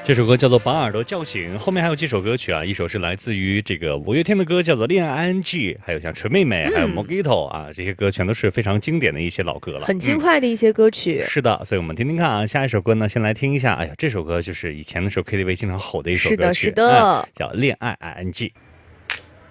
这首歌叫做《把耳朵叫醒》，后面还有几首歌曲啊，一首是来自于这个五月天的歌，叫做《恋爱 ING》，还有像陈妹妹，还有 Mojito 啊，这些歌全都是非常经典的一些老歌了， 很轻快的一些歌曲。 是的，所以我们听听看啊。下一首歌呢，先来听一下。哎呀，这首歌就是以前的时候 KTV 经常吼的一首歌曲， 是的， 叫《恋爱 ING》。